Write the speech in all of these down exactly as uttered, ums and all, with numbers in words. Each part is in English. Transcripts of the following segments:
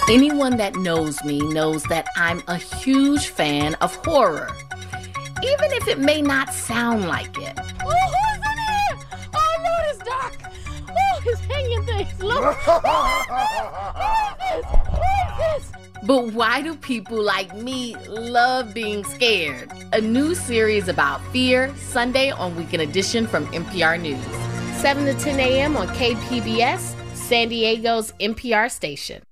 Anyone that knows me knows that I'm a huge fan of horror, even if it may not sound like it. Oh, who's in here? Oh, Lord, it's dark. Oh, it's hanging things. Look. Who is this? Who is this? But why do people like me love being scared? A new series about fear, Sunday on Weekend Edition from N P R News. seven to ten a.m. on K P B S, San Diego's N P R station.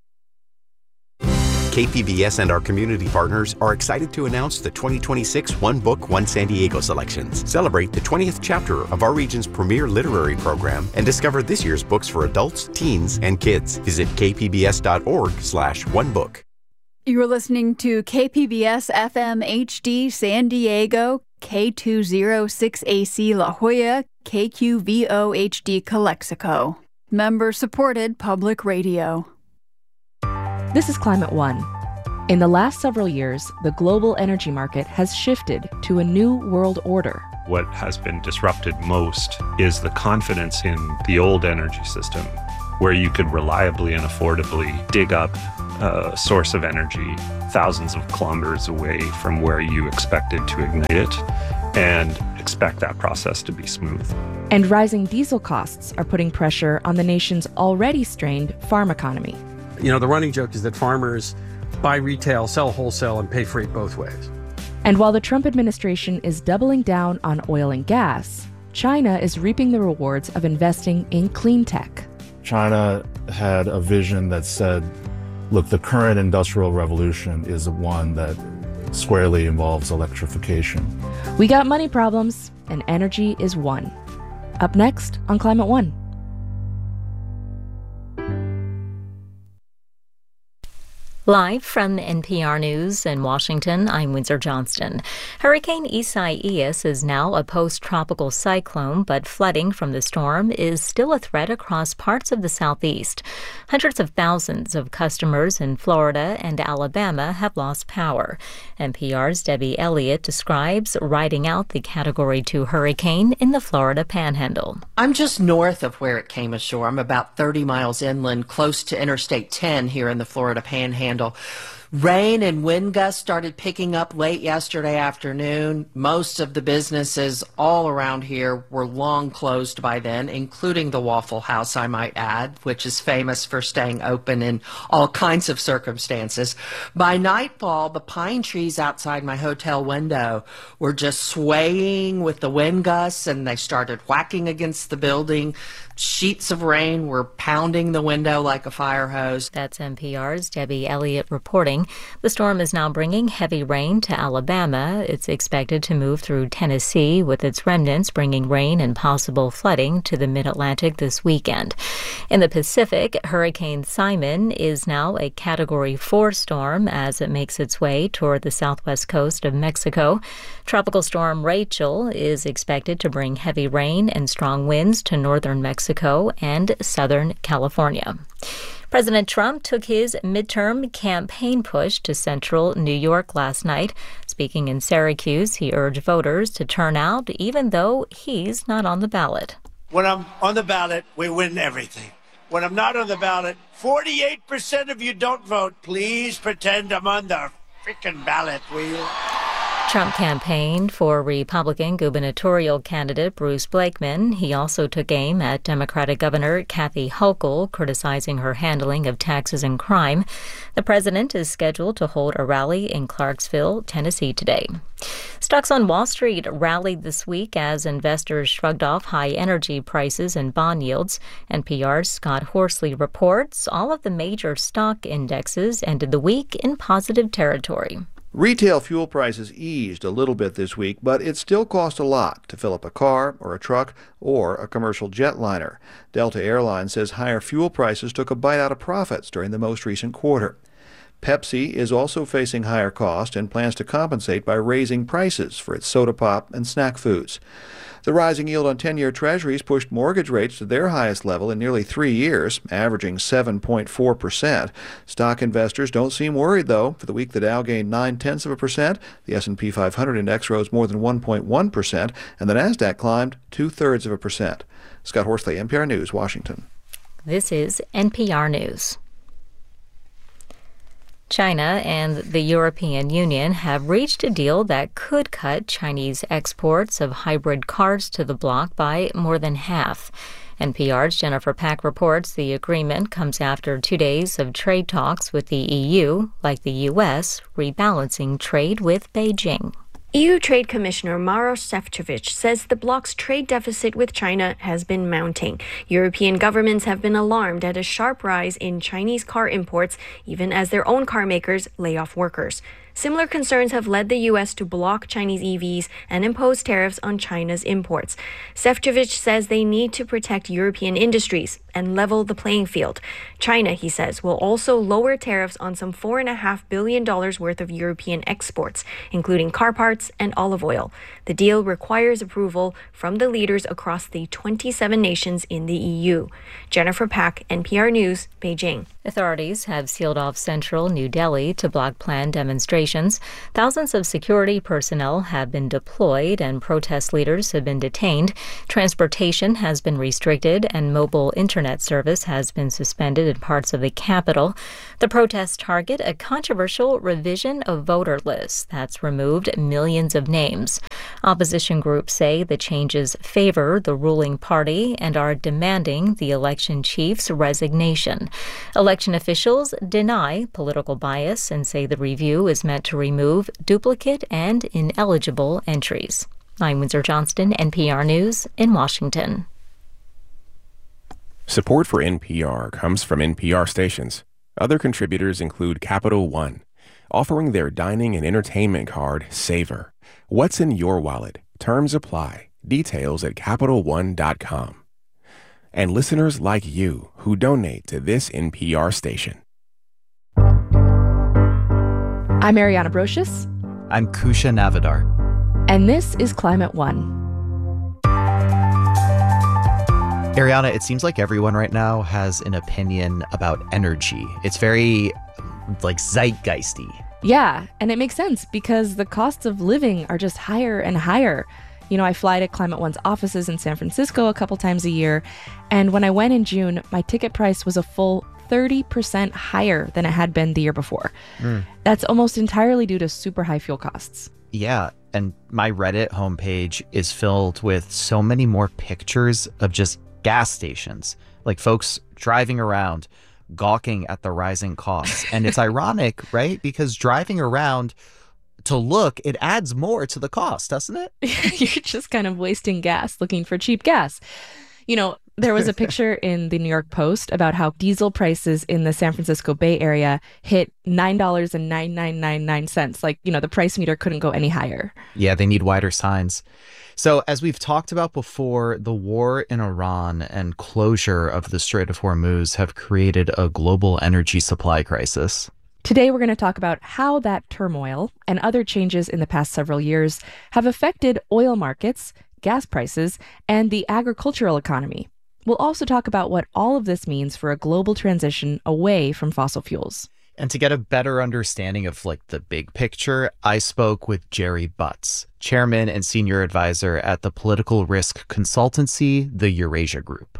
K P B S and our community partners are excited to announce the twenty twenty-six One Book, One San Diego selections. Celebrate the twentieth chapter of our region's premier literary program and discover this year's books for adults, teens, and kids. Visit kpbs.org slash one book. You're listening to K P B S F M H D San Diego, K two oh six A C La Jolla, K Q V O H D Calexico. Member-supported public radio. This is Climate One. In the last several years, the global energy market has shifted to a new world order. What has been disrupted most is the confidence in the old energy system, where you could reliably and affordably dig up a source of energy thousands of kilometers away from where you expected to ignite it and expect that process to be smooth. And rising diesel costs are putting pressure on the nation's already strained farm economy. You know, the running joke is that farmers buy retail, sell wholesale, and pay freight both ways. And while the Trump administration is doubling down on oil and gas, China is reaping the rewards of investing in clean tech. China had a vision that said, look, the current industrial revolution is one that squarely involves electrification. We got money problems, and energy is one. Up next on Climate One. Live from N P R News in Washington, I'm Windsor Johnston. Hurricane Isaias is now a post-tropical cyclone, but flooding from the storm is still a threat across parts of the southeast. Hundreds of thousands of customers in Florida and Alabama have lost power. N P R's Debbie Elliott describes riding out the Category two hurricane in the Florida Panhandle. I'm just north of where it came ashore. I'm about thirty miles inland, close to Interstate ten here in the Florida Panhandle. Rain and wind gusts started picking up late yesterday afternoon. Most of the businesses all around here were long closed by then, including the Waffle House, I might add, which is famous for staying open in all kinds of circumstances. By nightfall, the pine trees outside my hotel window were just swaying with the wind gusts, and they started whacking against the building. Sheets of rain were pounding the window like a fire hose. That's N P R's Debbie Elliott reporting. The storm is now bringing heavy rain to Alabama. It's expected to move through Tennessee, with its remnants bringing rain and possible flooding to the mid-Atlantic this weekend. In the Pacific, Hurricane Simon is now a Category four storm as it makes its way toward the southwest coast of Mexico. Tropical storm Rachel is expected to bring heavy rain and strong winds to northern Mexico and Southern California. President Trump took his midterm campaign push to central New York last night. Speaking in Syracuse, he urged voters to turn out even though he's not on the ballot. When I'm on the ballot, we win everything. When I'm not on the ballot, forty-eight percent of you don't vote. Please pretend I'm on the freaking ballot, will you? Trump campaigned for Republican gubernatorial candidate Bruce Blakeman. He also took aim at Democratic Governor Kathy Hochul, criticizing her handling of taxes and crime. The president is scheduled to hold a rally in Clarksville, Tennessee today. Stocks on Wall Street rallied this week as investors shrugged off high energy prices and bond yields. N P R's Scott Horsley reports all of the major stock indexes ended the week in positive territory. Retail fuel prices eased a little bit this week, but it still cost a lot to fill up a car or a truck or a commercial jetliner. Delta Airlines says higher fuel prices took a bite out of profits during the most recent quarter. Pepsi is also facing higher costs and plans to compensate by raising prices for its soda pop and snack foods. The rising yield on ten-year Treasuries pushed mortgage rates to their highest level in nearly three years, averaging seven point four percent. Stock investors don't seem worried, though. For the week, the Dow gained nine-tenths of a percent, the S and P five hundred index rose more than one point one percent, and the Nasdaq climbed two-thirds of a percent. Scott Horsley, N P R News, Washington. This is N P R News. China and the European Union have reached a deal that could cut Chinese exports of hybrid cars to the bloc by more than half. N P R's Jennifer Pack reports the agreement comes after two days of trade talks with the E U, like the U S, rebalancing trade with Beijing. E U Trade Commissioner Maroš Šefčovič says the bloc's trade deficit with China has been mounting. European governments have been alarmed at a sharp rise in Chinese car imports, even as their own car makers lay off workers. Similar concerns have led the U S to block Chinese E Vs and impose tariffs on China's imports. Šefčovič says they need to protect European industries and level the playing field. China, he says, will also lower tariffs on some four point five billion dollars worth of European exports, including car parts and olive oil. The deal requires approval from the leaders across the twenty-seven nations in the E U. Jennifer Pack, N P R News, Beijing. Authorities have sealed off central New Delhi to block planned demonstrations. Thousands of security personnel have been deployed and protest leaders have been detained. Transportation has been restricted and mobile internet service has been suspended in parts of the capital. The protests target a controversial revision of voter lists that's removed millions of names. Opposition groups say the changes favor the ruling party and are demanding the election chief's resignation. Election officials deny political bias and say the review is meant to remove duplicate and ineligible entries. I'm Windsor Johnston, N P R News in Washington. Support for N P R comes from N P R stations. Other contributors include Capital One, offering their dining and entertainment card, Savor. What's in your wallet? Terms apply. Details at Capital One dot com. And listeners like you who donate to this N P R station. I'm Ariana Brocious. I'm Kusha Navidar. And this is Climate One. Ariana, it seems like everyone right now has an opinion about energy. It's very, like, zeitgeisty. Yeah, and it makes sense because the costs of living are just higher and higher. You know, I fly to Climate One's offices in San Francisco a couple times a year, and when I went in June, my ticket price was a full thirty percent higher than it had been the year before. Mm. That's almost entirely due to super high fuel costs. Yeah, and my Reddit homepage is filled with so many more pictures of just gas stations, like folks driving around, gawking at the rising costs. And it's ironic, right? Because driving around to look, it adds more to the cost, doesn't it? You're just kind of wasting gas looking for cheap gas. You know, there was a picture in the New York Post about how diesel prices in the San Francisco Bay Area hit nine dollars and nine nine nine nine cents. Like, you know, the price meter couldn't go any higher. Yeah, they need wider signs. So as we've talked about before, the war in Iran and closure of the Strait of Hormuz have created a global energy supply crisis. Today, we're going to talk about how that turmoil and other changes in the past several years have affected oil markets, gas prices, and the agricultural economy. We'll also talk about what all of this means for a global transition away from fossil fuels. And to get a better understanding of like the big picture, I spoke with Jerry Butts, chairman and senior advisor at the political risk consultancy, the Eurasia Group.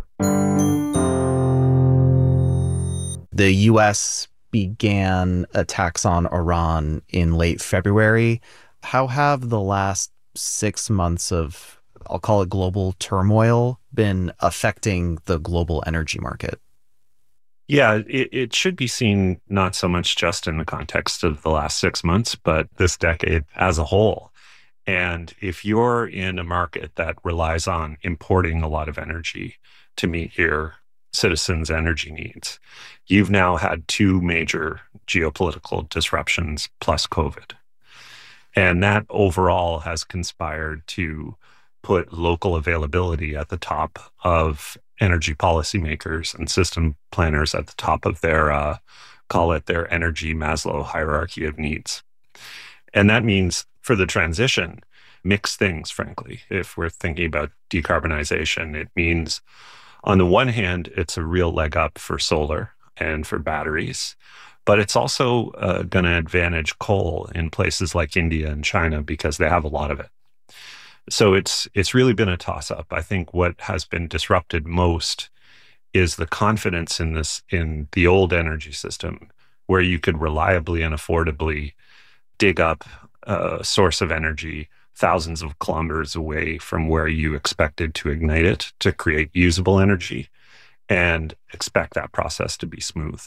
The U S began attacks on Iran in late February. How have the last six months of, I'll call it global turmoil, been affecting the global energy market? Yeah, it, it should be seen not so much just in the context of the last six months, but this decade as a whole. And if you're in a market that relies on importing a lot of energy to meet your citizens' energy needs, you've now had two major geopolitical disruptions plus COVID. And that overall has conspired to put local availability at the top of energy policymakers and system planners at the top of their, uh, call it their energy Maslow hierarchy of needs. And that means for the transition, mixed things, frankly. If we're thinking about decarbonization, it means on the one hand, it's a real leg up for solar and for batteries, but it's also uh, going to advantage coal in places like India and China because they have a lot of it. So it's it's really been a toss-up. I think what has been disrupted most is the confidence in this in the old energy system, where you could reliably and affordably dig up a source of energy thousands of kilometers away from where you expected to ignite it to create usable energy, and expect that process to be smooth.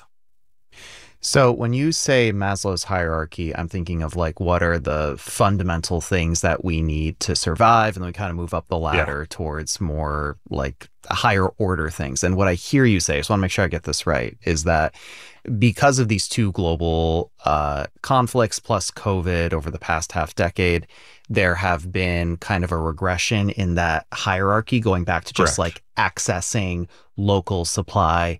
So when you say Maslow's hierarchy, I'm thinking of like, what are the fundamental things that we need to survive? And then we kind of move up the ladder yeah. towards more like higher order things. And what I hear you say, so I want to make sure I get this right, is that because of these two global uh, conflicts plus COVID over the past half decade, there have been kind of a regression in that hierarchy, going back to just Correct. like accessing local supply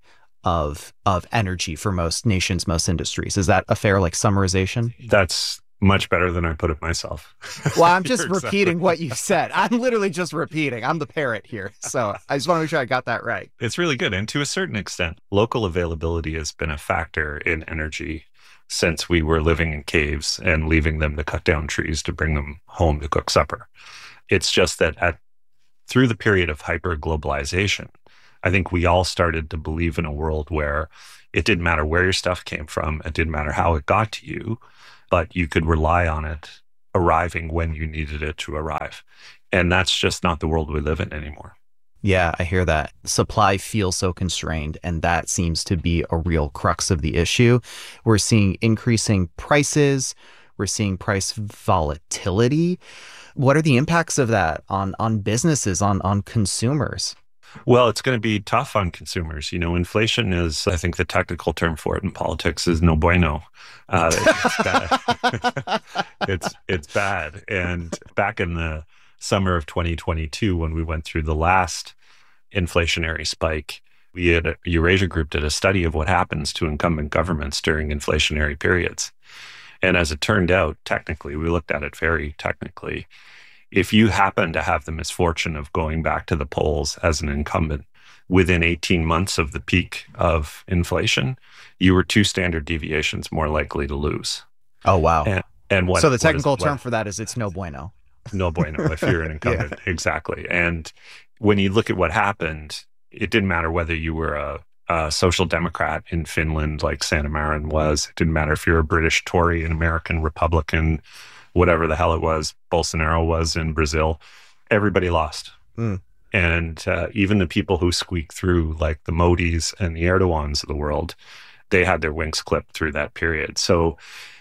of of energy for most nations, most industries. Is that a fair like summarization? That's much better than I put it myself. Well, I'm just repeating exactly. what you said. I'm literally just repeating. I'm the parrot here. So I just want to make sure I got that right. It's really good. And to a certain extent, local availability has been a factor in energy since we were living in caves and leaving them to cut down trees to bring them home to cook supper. It's just that at through the period of hyper-globalization, I think we all started to believe in a world where it didn't matter where your stuff came from, it didn't matter how it got to you, but you could rely on it arriving when you needed it to arrive. And that's just not the world we live in anymore. Yeah, I hear that. Supply feels so constrained, and that seems to be a real crux of the issue. We're seeing increasing prices. We're seeing price volatility. What are the impacts of that on, on businesses, on, on consumers? Well, it's going to be tough on consumers. You know, inflation is, I think the technical term for it in politics is no bueno. Uh, it's bad. it's, it's bad. And back in the summer of twenty twenty-two, when we went through the last inflationary spike, we had a, Eurasia Group did a study of what happens to incumbent governments during inflationary periods. And as it turned out, technically, we looked at it very technically, if you happen to have the misfortune of going back to the polls as an incumbent within eighteen months of the peak of inflation, you were two standard deviations more likely to lose. Oh, wow. And, and what, so the technical what is, term what, for that is it's no bueno. No bueno if you're an incumbent. Yeah. Exactly. And when you look at what happened, it didn't matter whether you were a, a social democrat in Finland like Sanna Marin was. It didn't matter if you're a British Tory, an American Republican, whatever the hell it was, Bolsonaro was in Brazil. Everybody lost. Mm. And uh, even the people who squeaked through, like the Modis and the Erdogans of the world, they had their wings clipped through that period. So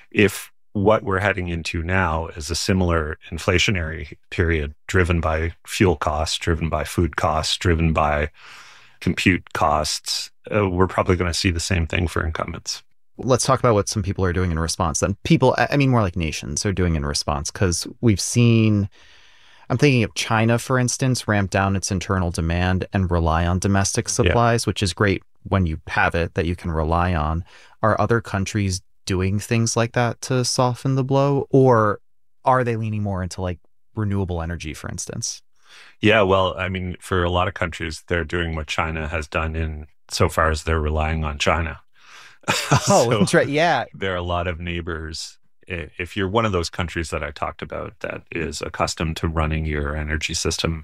if what we're heading into now is a similar inflationary period driven by fuel costs, driven by food costs, driven by compute costs, uh, we're probably going to see the same thing for incumbents. Let's talk about what some people are doing in response then. People, I mean, more like nations are doing in response, because we've seen, I'm thinking of China, for instance, ramp down its internal demand and rely on domestic supplies, yeah. which is great when you have it that you can rely on. Are other countries doing things like that to soften the blow, or are they leaning more into like renewable energy, for instance? Yeah, well, I mean, for a lot of countries, they're doing what China has done in so far as they're relying on China. Oh, so that's right. Yeah. There are a lot of neighbors. If you're one of those countries that I talked about that is accustomed to running your energy system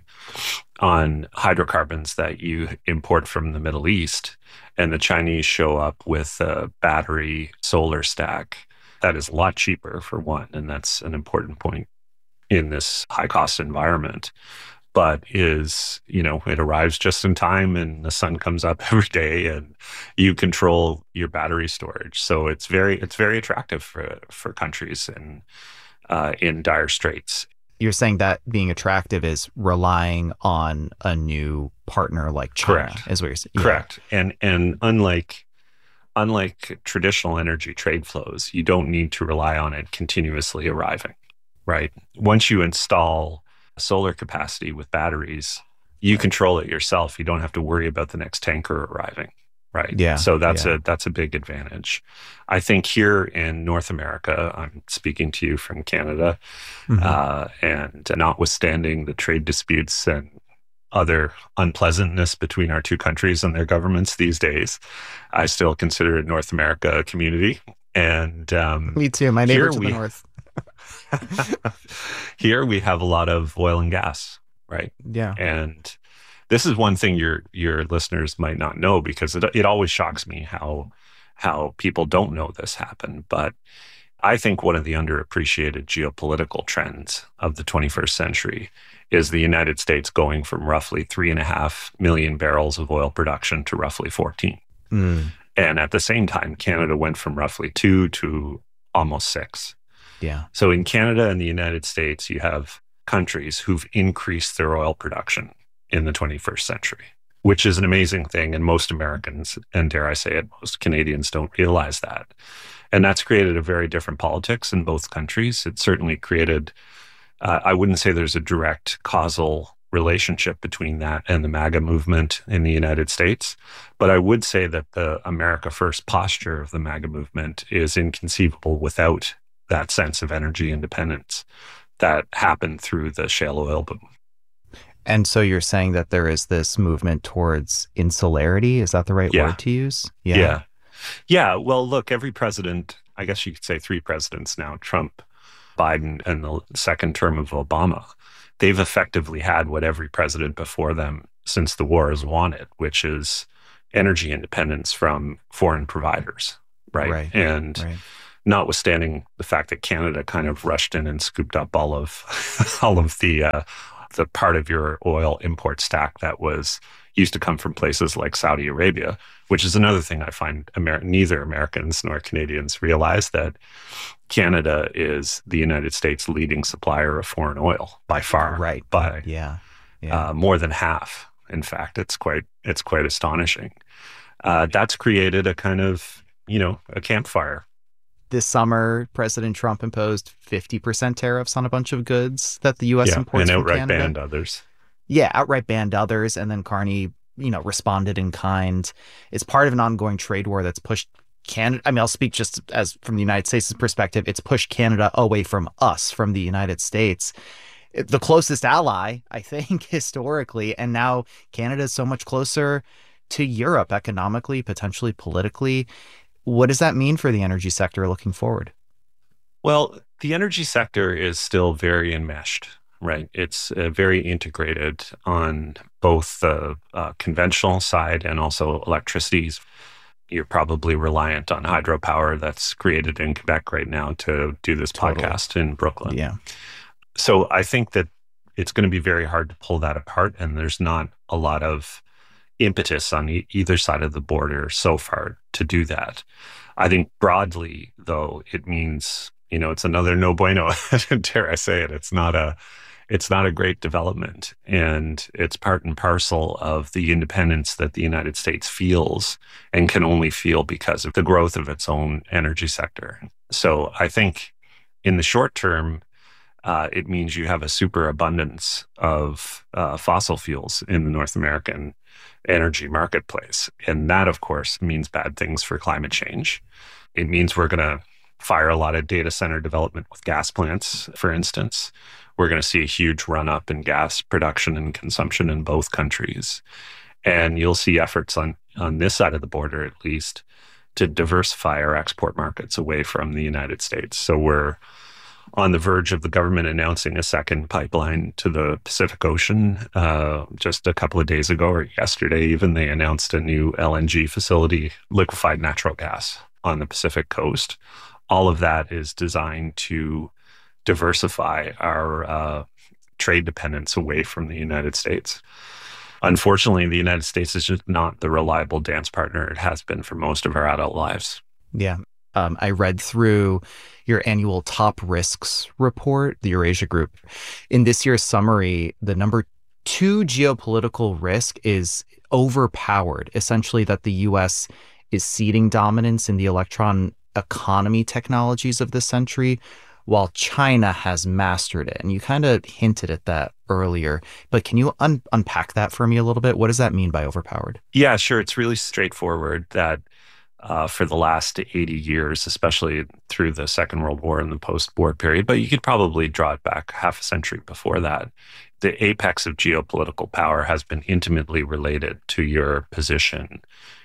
on hydrocarbons that you import from the Middle East, and the Chinese show up with a battery solar stack, that is a lot cheaper for one. And that's an important point in this high cost environment. But is, you know, it arrives just in time and the sun comes up every day and you control your battery storage. So it's very, it's very attractive for, for countries in, uh, in dire straits. You're saying that being attractive is relying on a new partner like China, Correct. is what you're saying. Yeah. Correct. And, and unlike, unlike traditional energy trade flows, you don't need to rely on it continuously arriving, right? Once you install solar capacity with batteries, you control it yourself. You don't have to worry about the next tanker arriving, right? Yeah. So that's yeah. a that's a big advantage. I think here in North America, I'm speaking to you from Canada, mm-hmm. uh, and notwithstanding the trade disputes and other unpleasantness between our two countries and their governments these days, I still consider North America a community. And um, me too. My neighbor to we, the north. Here we have a lot of oil and gas, right? Yeah. And this is one thing your your listeners might not know, because it it always shocks me how how people don't know this happened. But I think one of the underappreciated geopolitical trends of the twenty-first century is the United States going from roughly three and a half million barrels of oil production to roughly fourteen. Mm. And at the same time, Canada went from roughly two to almost six. Yeah. So in Canada and the United States, you have countries who've increased their oil production in the twenty-first century, which is an amazing thing. And most Americans, and dare I say it, most Canadians don't realize that. And that's created a very different politics in both countries. It certainly created, uh, I wouldn't say there's a direct causal relationship between that and the MAGA movement in the United States. But I would say that the America First posture of the MAGA movement is inconceivable without that sense of energy independence that happened through the shale oil boom. And so you're saying that there is this movement towards insularity. Is that the right Yeah. word to use? Yeah. yeah. Yeah. Well, look, every president, I guess you could say three presidents now, Trump, Biden, and the second term of Obama, they've effectively had what every president before them since the war has wanted, which is energy independence from foreign providers, right? Right. And right. notwithstanding the fact that Canada kind of rushed in and scooped up all of all of the uh, the part of your oil import stack that was used to come from places like Saudi Arabia, which is another thing I find Amer- neither Americans nor Canadians realize, that Canada is the United States' leading supplier of foreign oil by far, Right. by Yeah. yeah. uh, more than half. In fact, it's quite it's quite astonishing. Uh, that's created a kind of, you know, a campfire. This summer, President Trump imposed fifty percent tariffs on a bunch of goods that the U S Yeah, imports and from outright Canada. banned others. Yeah, outright banned others, and then Carney, you know, responded in kind. It's part of an ongoing trade war that's pushed Canada. I mean, I'll speak just as from the United States' perspective. It's pushed Canada away from us, from the United States, the closest ally, I think, historically. And now Canada is so much closer to Europe economically, potentially politically. What does that mean for the energy sector looking forward? Well, the energy sector is still very enmeshed, right? It's uh, very integrated on both the uh, conventional side and also electricities. You're probably reliant on hydropower that's created in Quebec right now to do this Totally. podcast in Brooklyn. Yeah. So I think that it's going to be very hard to pull that apart, and there's not a lot of impetus on e- either side of the border so far to do that. I think broadly, though, it means, you know, it's another no bueno. Dare I say it? It's not a, it's not a great development, and it's part and parcel of the independence that the United States feels and can only feel because of the growth of its own energy sector. So I think in the short term, uh, it means you have a superabundance of uh, fossil fuels in the North American energy marketplace. And that, of course, means bad things for climate change. It means we're going to fire a lot of data center development with gas plants, for instance. We're going to see a huge run up in gas production and consumption in both countries. And you'll see efforts on, on this side of the border, at least, to diversify our export markets away from the United States. So we're on the verge of the government announcing a second pipeline to the Pacific Ocean. Uh, just a couple of days ago, or yesterday even, they announced a new L N G facility, liquefied natural gas, on the Pacific coast. All of that is designed to diversify our uh, trade dependence away from the United States. Unfortunately, the United States is just not the reliable dance partner it has been for most of our adult lives. Yeah. Um, I read through your annual top risks report, the Eurasia Group. In this year's summary, the number two geopolitical risk is overpowered, essentially that the U S is ceding dominance in the electron economy technologies of this century, while China has mastered it. And you kind of hinted at that earlier, but can you un- unpack that for me a little bit? What does that mean by overpowered? Yeah, sure. It's really straightforward that uh, for the last eighty years, especially through the Second World War and the post-war period, but you could probably draw it back half a century before that, the apex of geopolitical power has been intimately related to your position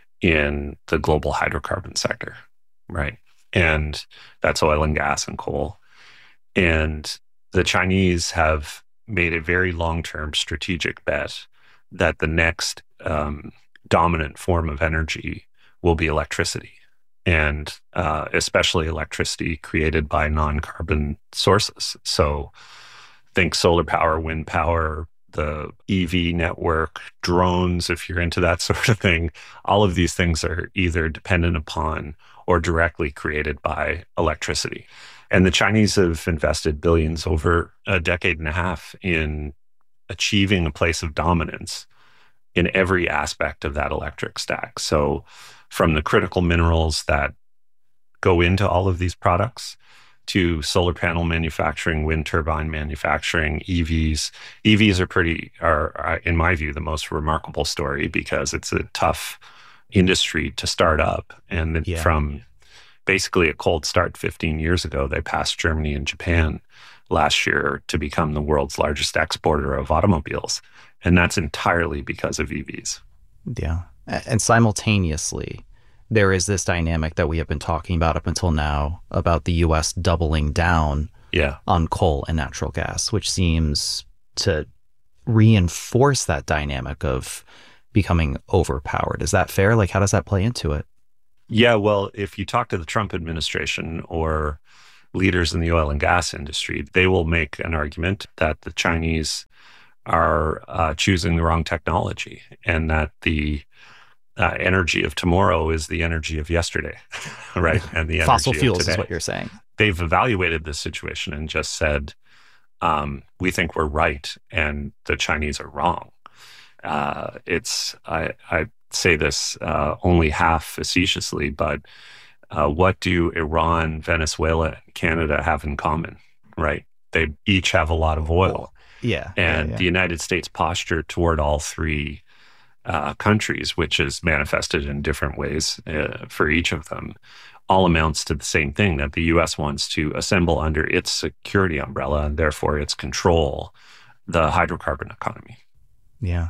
in the global hydrocarbon sector, right? And that's oil and gas and coal. And the Chinese have made a very long-term strategic bet that the next um, dominant form of energy will be electricity, and uh, especially electricity created by non-carbon sources. So think solar power, wind power, the E V network, drones, if you're into that sort of thing. All of these things are either dependent upon or directly created by electricity. And the Chinese have invested billions over a decade and a half in achieving a place of dominance in every aspect of that electric stack. So from the critical minerals that go into all of these products to solar panel manufacturing, wind turbine manufacturing, E Vs. E Vs are pretty, are, in my view, the most remarkable story because it's a tough industry to start up. And then Yeah. from basically a cold start fifteen years ago, they passed Germany and Japan last year to become the world's largest exporter of automobiles. And that's entirely because of E Vs. Yeah. And simultaneously, there is this dynamic that we have been talking about up until now about the U S doubling down yeah. on coal and natural gas, which seems to reinforce that dynamic of becoming overpowered. Is that fair? Like, how does that play into it? Yeah, well, if you talk to the Trump administration or leaders in the oil and gas industry, they will make an argument that the Chinese are uh, choosing the wrong technology and that the uh, energy of tomorrow is the energy of yesterday, right? And the fossil energy fuels of today. is what you're saying. They've evaluated this situation and just said, um, we think we're right and the Chinese are wrong. Uh, it's, I, I say this uh, only half facetiously, but uh, what do Iran, Venezuela, and Canada have in common, right? They each have a lot of oil. Yeah. And yeah, yeah. the United States posture toward all three uh, countries, which is manifested in different ways uh, for each of them, all amounts to the same thing, that the U S wants to assemble under its security umbrella and therefore its control, the hydrocarbon economy. Yeah.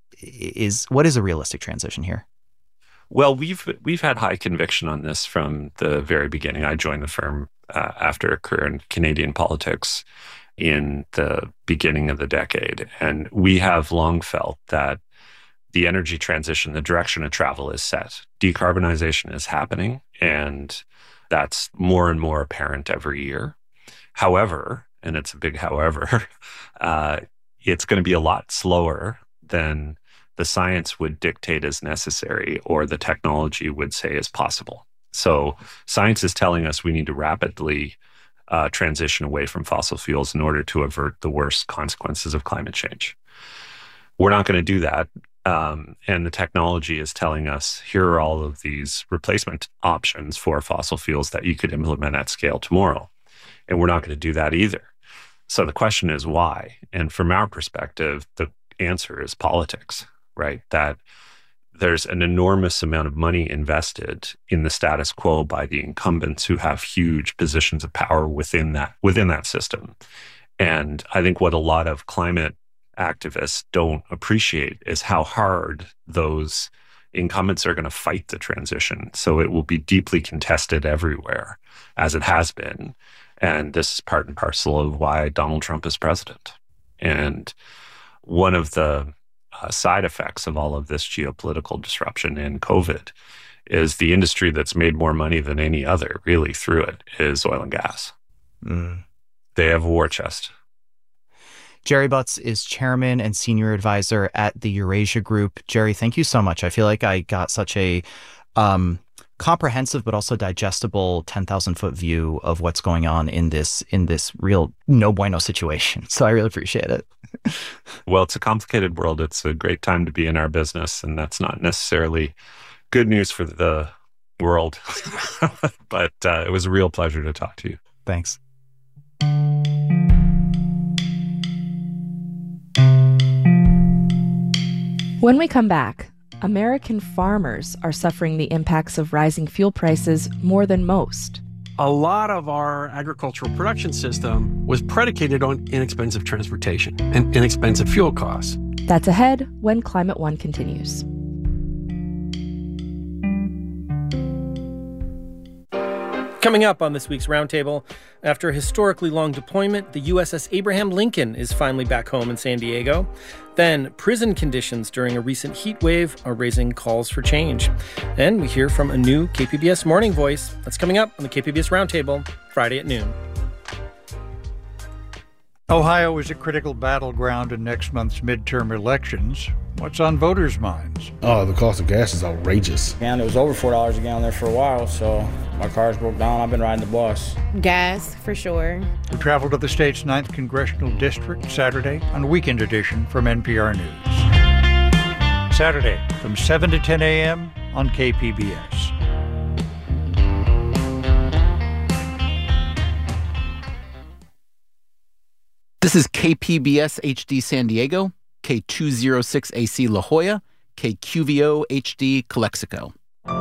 Is what is a realistic transition here? Well, we've we've had high conviction on this from the very beginning. I joined the firm uh, after a career in Canadian politics in the beginning of the decade, and we have long felt that the energy transition, the direction of travel is set. Decarbonization is happening, and that's more and more apparent every year. However, and it's a big however, uh, it's going to be a lot slower than the science would dictate as necessary or the technology would say is possible. So science is telling us we need to rapidly uh, transition away from fossil fuels in order to avert the worst consequences of climate change. We're not going to do that. Um, and the technology is telling us, here are all of these replacement options for fossil fuels that you could implement at scale tomorrow. And we're not going to do that either. So the question is why? And from our perspective, the answer is politics, right? That there's an enormous amount of money invested in the status quo by the incumbents who have huge positions of power within that within that system. And I think what a lot of climate activists don't appreciate is how hard those incumbents are going to fight the transition. So it will be deeply contested everywhere, as it has been. And this is part and parcel of why Donald Trump is president. And one of the uh, side effects of all of this geopolitical disruption in COVID is the industry that's made more money than any other, really, through it, is oil and gas. Mm. They have a war chest. Jerry Butts is chairman and senior advisor at the Eurasia Group. Jerry, thank you so much. I feel like I got such a um, comprehensive but also digestible ten thousand foot view of what's going on in this in this real no bueno situation. So I really appreciate it. Well, it's a complicated world. It's a great time to be in our business, and that's not necessarily good news for the world. But uh, it was a real pleasure to talk to you. Thanks. When we come back, American farmers are suffering the impacts of rising fuel prices more than most. A lot of our agricultural production system was predicated on inexpensive transportation and inexpensive fuel costs. That's ahead when Climate One continues. Coming up on this week's Roundtable, after a historically long deployment, the U S S Abraham Lincoln is finally back home in San Diego. Then, prison conditions during a recent heat wave are raising calls for change. And we hear from a new K P B S Morning Voice. That's coming up on the K P B S Roundtable, Friday at noon. Ohio is a critical battleground in next month's midterm elections. What's on voters' minds? Oh, the cost of gas is outrageous. And it was over four dollars a gallon there for a while, so my car's broke down. I've been riding the bus. Gas, for sure. We travel to the state's ninth Congressional District Saturday on Weekend Edition from N P R News. Saturday from seven to ten a.m. on K P B S. This is K P B S H D San Diego, K two oh six A C La Jolla, K Q V O H D Calexico.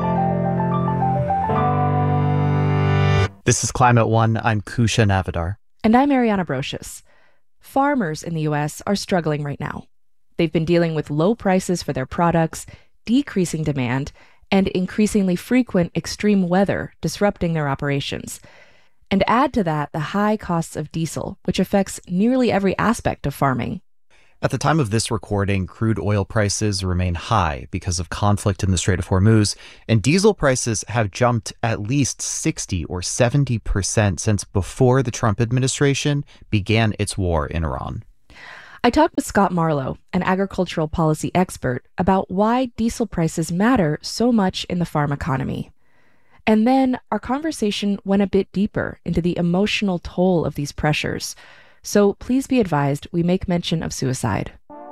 This is Climate One. I'm Kusha Navidar. And I'm Ariana Brocious. Farmers in the U S are struggling right now. They've been dealing with low prices for their products, decreasing demand, and increasingly frequent extreme weather disrupting their operations. And add to that the high costs of diesel, which affects nearly every aspect of farming. At the time of this recording, crude oil prices remain high because of conflict in the Strait of Hormuz, and diesel prices have jumped at least sixty or seventy percent since before the Trump administration began its war in Iran. I talked with Scott Marlowe, an agricultural policy expert, about why diesel prices matter so much in the farm economy. And then our conversation went a bit deeper into the emotional toll of these pressures. So please be advised, we make mention of suicide.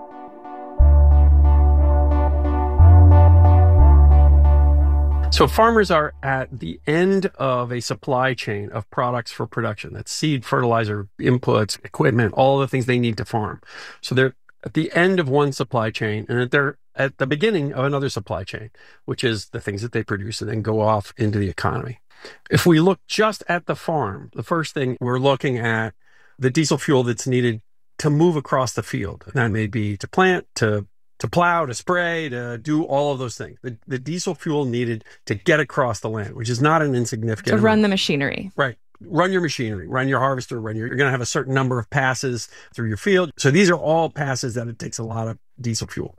So farmers are at the end of a supply chain of products for production. That's seed, fertilizer, inputs, equipment, all the things they need to farm. So they're at the end of one supply chain, and they're at the beginning of another supply chain, which is the things that they produce and then go off into the economy. If we look just at the farm, the first thing we're looking at the diesel fuel that's needed to move across the field. And that may be to plant, to to plow, to spray, to do all of those things. The, the diesel fuel needed to get across the land, which is not an insignificant To run amount. the machinery. Right. Run your machinery, run your harvester, run your, you're going to have a certain number of passes through your field. So these are all passes that it takes a lot of diesel fuel.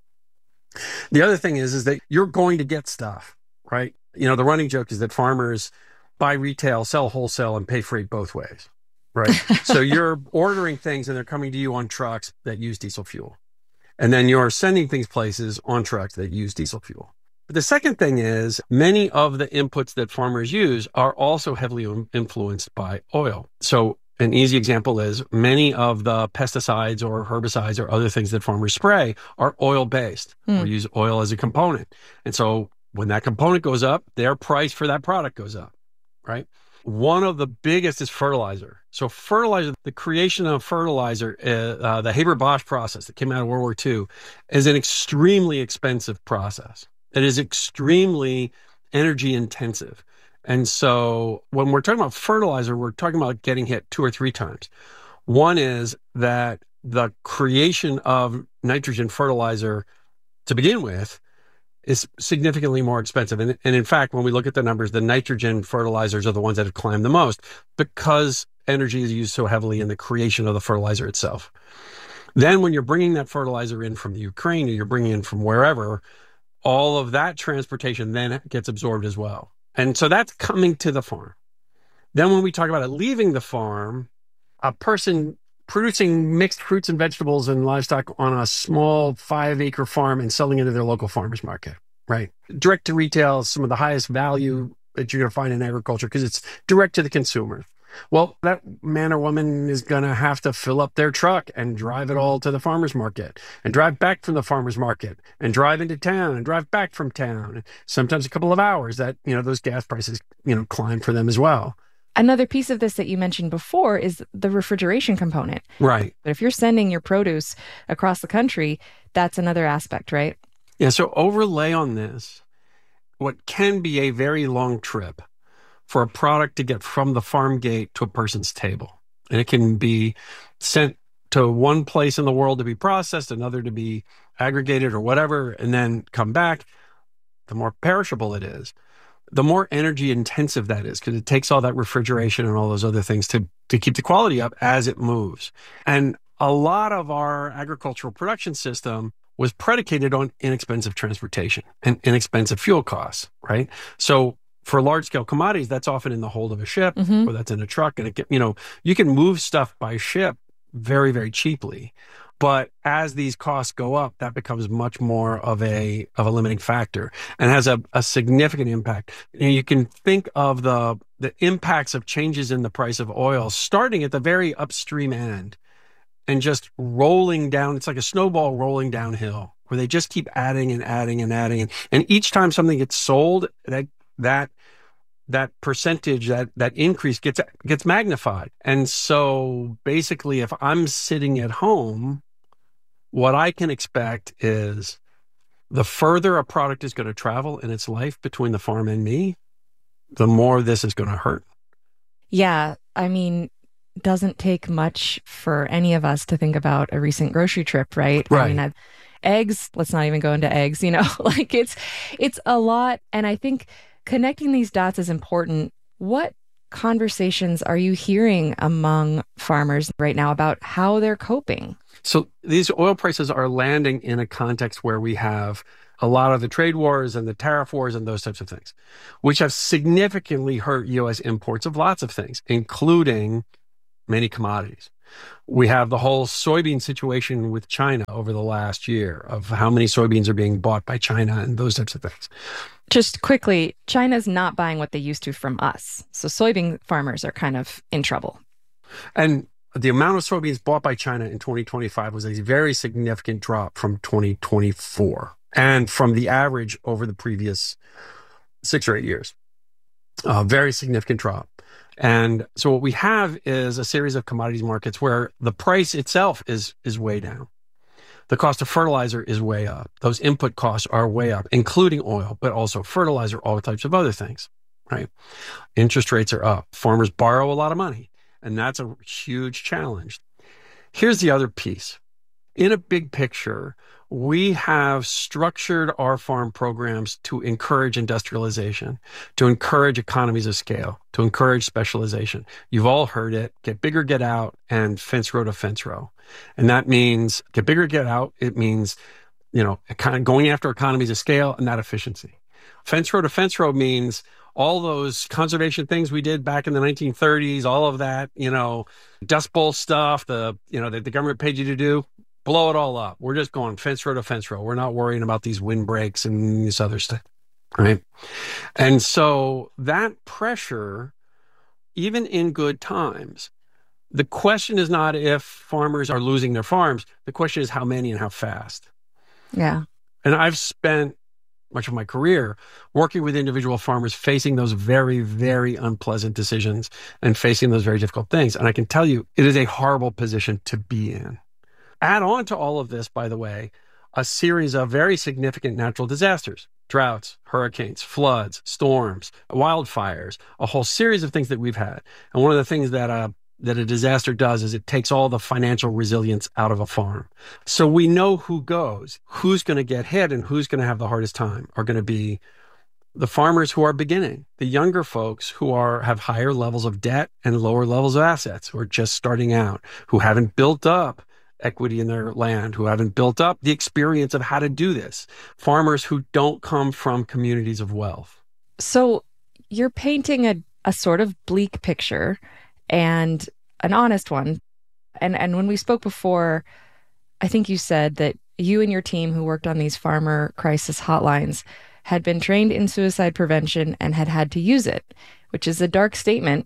The other thing is, is that you're going to get stuff, right? You know, the running joke is that farmers buy retail, sell wholesale, and pay freight both ways, right? So you're ordering things and they're coming to you on trucks that use diesel fuel. And then you're sending things places on trucks that use diesel fuel. But the second thing is many of the inputs that farmers use are also heavily influenced by oil. So an easy example is many of the pesticides or herbicides or other things that farmers spray are oil-based Hmm. or use oil as a component. And so when that component goes up, their price for that product goes up, right? One of the biggest is fertilizer. So fertilizer, the creation of fertilizer, uh, uh, the Haber-Bosch process that came out of World War Two, is an extremely expensive process. It is extremely energy intensive. And so when we're talking about fertilizer, we're talking about getting hit two or three times. One is that the creation of nitrogen fertilizer to begin with is significantly more expensive. And, and in fact, when we look at the numbers, the nitrogen fertilizers are the ones that have climbed the most because energy is used so heavily in the creation of the fertilizer itself. Then when you're bringing that fertilizer in from the Ukraine or you're bringing in from wherever, all of that transportation then gets absorbed as well. And so that's coming to the farm. Then when we talk about it leaving the farm, a person producing mixed fruits and vegetables and livestock on a small five acre farm and selling it to their local farmers market, right? Direct to retail is some of the highest value that you're going to find in agriculture because it's direct to the consumer. Well, that man or woman is going to have to fill up their truck and drive it all to the farmer's market and drive back from the farmer's market and drive into town and drive back from town. Sometimes a couple of hours that, you know, those gas prices, you know, climb for them as well. Another piece of this that you mentioned before is the refrigeration component. Right. But if you're sending your produce across the country, that's another aspect, right? Yeah. So overlay on this, what can be a very long trip for a product to get from the farm gate to a person's table. And it can be sent to one place in the world to be processed, another to be aggregated or whatever, and then come back. The more perishable it is, the more energy intensive that is, because it takes all that refrigeration and all those other things to, to keep the quality up as it moves. And a lot of our agricultural production system was predicated on inexpensive transportation and inexpensive fuel costs, right? So for large scale commodities, that's often in the hold of a ship Mhm. or that's in a truck. And, it, you know, you can move stuff by ship very, very cheaply. But as these costs go up, that becomes much more of a of a limiting factor and has a, a significant impact. And you can think of the the impacts of changes in the price of oil starting at the very upstream end and just rolling down. It's like a snowball rolling downhill where they just keep adding and adding and adding. And, and each time something gets sold, that that that percentage, that that increase gets gets magnified. And so basically, if I'm sitting at home, what I can expect is the further a product is going to travel in its life between the farm and me, the more this is going to hurt. Yeah, I mean, doesn't take much for any of us to think about a recent grocery trip, right? Right. I mean, I, eggs, let's not even go into eggs, you know, like it's it's a lot. And I think connecting these dots is important. What conversations are you hearing among farmers right now about how they're coping? So these oil prices are landing in a context where we have a lot of the trade wars and the tariff wars and those types of things, which have significantly hurt U S imports of lots of things, including many commodities. We have the whole soybean situation with China over the last year of how many soybeans are being bought by China and those types of things. Just quickly, China's not buying what they used to from us. So soybean farmers are kind of in trouble. And the amount of soybeans bought by China in twenty twenty-five was a very significant drop from twenty twenty-four and from the average over the previous six or eight years. A very significant drop. And so what we have is a series of commodities markets where the price itself is is way down. The cost of fertilizer is way up. Those input costs are way up, including oil, but also fertilizer, all types of other things, right? Interest rates are up. Farmers borrow a lot of money, and that's a huge challenge. Here's the other piece. In a big picture, we have structured our farm programs to encourage industrialization, to encourage economies of scale, to encourage specialization. You've all heard it, get bigger, get out, and fence row to fence row. And that means get bigger, get out. It means, you know, kind of going after economies of scale and that efficiency. Fence row to fence row means all those conservation things we did back in the nineteen thirties, all of that, you know, Dust Bowl stuff, the, you know, that the government paid you to do. Blow it all up. We're just going fence row to fence row. We're not worrying about these windbreaks and this other stuff, right? And so that pressure, even in good times, the question is not if farmers are losing their farms. The question is how many and how fast. Yeah. And I've spent much of my career working with individual farmers facing those very, very unpleasant decisions and facing those very difficult things. And I can tell you, it is a horrible position to be in. Add on to all of this, by the way, a series of very significant natural disasters, droughts, hurricanes, floods, storms, wildfires, a whole series of things that we've had. And one of the things that a, that a disaster does is it takes all the financial resilience out of a farm. So we know who goes, who's going to get hit and who's going to have the hardest time are going to be the farmers who are beginning, the younger folks who are have higher levels of debt and lower levels of assets, who are just starting out, who haven't built up equity in their land, who haven't built up the experience of how to do this. Farmers who don't come from communities of wealth. So you're painting a, a sort of bleak picture and an honest one. And and when we spoke before, I think you said that you and your team who worked on these farmer crisis hotlines had been trained in suicide prevention and had had to use it, which is a dark statement.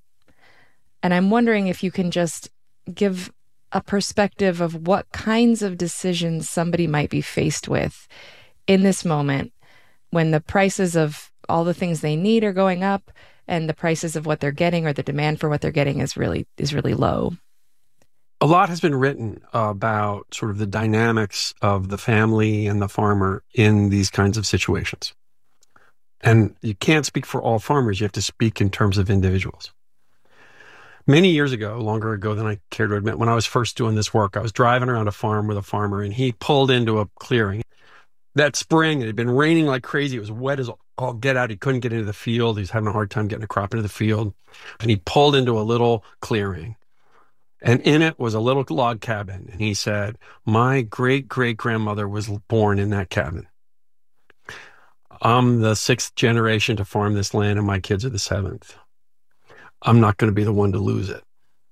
And I'm wondering if you can just give a perspective of what kinds of decisions somebody might be faced with in this moment when the prices of all the things they need are going up and the prices of what they're getting or the demand for what they're getting is really is really low. A lot has been written about sort of the dynamics of the family and the farmer in these kinds of situations. And you can't speak for all farmers. You have to speak in terms of individuals. Many years ago, longer ago than I care to admit, when I was first doing this work, I was driving around a farm with a farmer and he pulled into a clearing. That spring, it had been raining like crazy. It was wet as all get out. He couldn't get into the field. He was having a hard time getting a crop into the field. And he pulled into a little clearing. And in it was a little log cabin. And he said, my great-great-grandmother was born in that cabin. I'm the sixth generation to farm this land, and my kids are the seventh. I'm not going to be the one to lose it.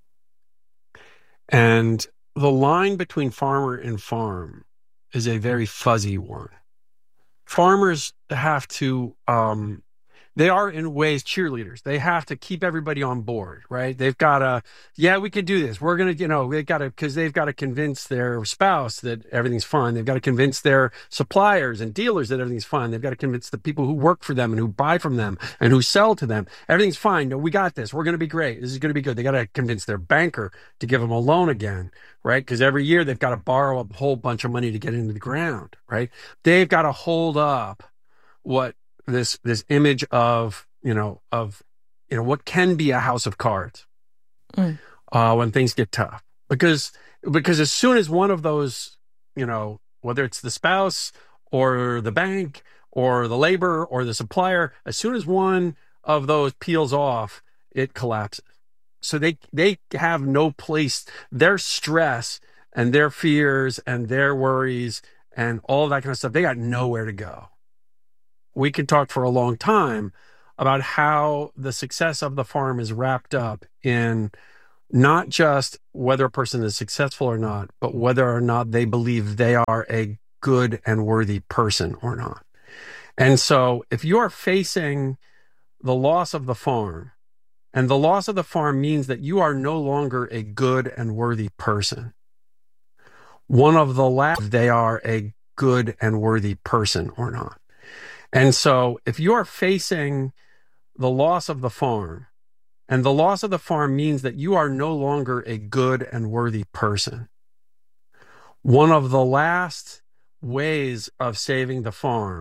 And the line between farmer and farm is a very fuzzy one. Farmers have to, um, they are in ways cheerleaders. They have to keep everybody on board, right? They've got to, yeah, we can do this. We're going to, you know, they've got to, because they've got to convince their spouse that everything's fine. They've got to convince their suppliers and dealers that everything's fine. They've got to convince the people who work for them and who buy from them and who sell to them. Everything's fine. No, we got this. We're going to be great. This is going to be good. They got to convince their banker to give them a loan again, right? Because every year they've got to borrow a whole bunch of money to get into the ground, right? They've got to hold up what this this image of, you know, of, you know, what can be a house of cards mm. uh, when things get tough. Because, because as soon as one of those, you know, whether it's the spouse or the bank or the labor or the supplier, as soon as one of those peels off, it collapses. So they, they have no place, their stress and their fears and their worries and all that kind of stuff, they got nowhere to go. We could talk for a long time about how the success of the farm is wrapped up in not just whether a person is successful or not, but whether or not they believe they are a good and worthy person or not. And so if you are facing the loss of the farm, and the loss of the farm means that you are no longer a good and worthy person, one of the last, they are a good and worthy person or not. And so if you are facing the loss of the farm, and the loss of the farm means that you are no longer a good and worthy person, one of the last ways of saving the farm